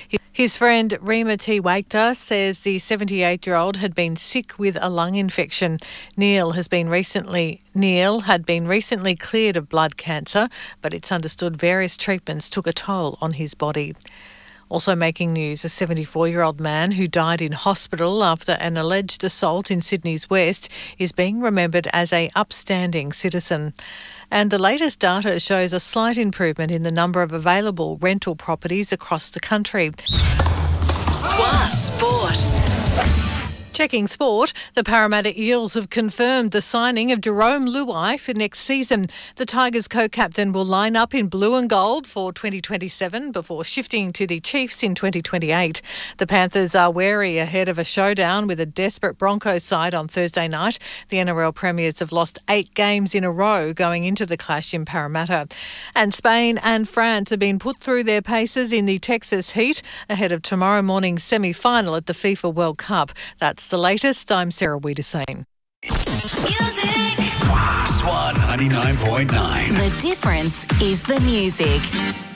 His friend Rima T. Wachter says the 78-year-old had been sick with a lung infection. Neil had been recently cleared of blood cancer, but it's understood various treatments took a toll on his body. Also making news, a 74-year-old man who died in hospital after an alleged assault in Sydney's West is being remembered as an upstanding citizen. And the latest data shows a slight improvement in the number of available rental properties across the country. SWA Sport. Checking sport, the Parramatta Eels have confirmed the signing of Jerome Luai for next season. The Tigers co-captain will line up in blue and gold for 2027 before shifting to the Chiefs in 2028. The Panthers are wary ahead of a showdown with a desperate Broncos side on Thursday night. The NRL Premiers have lost 8 games in a row going into the clash in Parramatta. And Spain and France have been put through their paces in the Texas heat ahead of tomorrow morning's semi-final at the FIFA World Cup. That's the latest. I'm Sarah Wiedersane. Music. SWA 99.9. The difference is the music.